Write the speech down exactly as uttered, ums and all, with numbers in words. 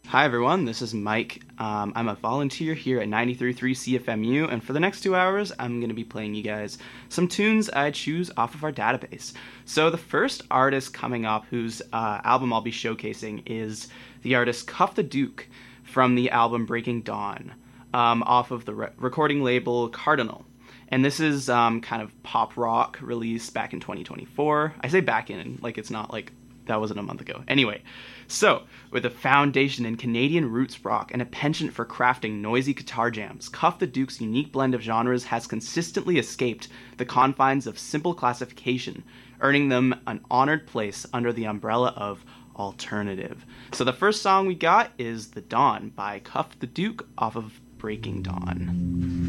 Hi everyone, this is Mike. Um, I'm a volunteer here at ninety-three point three C F M U, and for the next two hours, I'm going to be playing you guys some tunes I choose off of our database. So the first artist coming up whose uh, album I'll be showcasing is the artist Cuff the Duke from the album Breaking Dawn, um, off of the re- recording label Cardinal. And this is um, kind of pop rock released back in twenty twenty-four. I say back in, like it's not like that wasn't a month ago. Anyway, so with a foundation in Canadian roots rock and a penchant for crafting noisy guitar jams, Cuff the Duke's unique blend of genres has consistently escaped the confines of simple classification, earning them an honored place under the umbrella of alternative. So the first song we got is The Dawn by Cuff the Duke off of Breaking Dawn.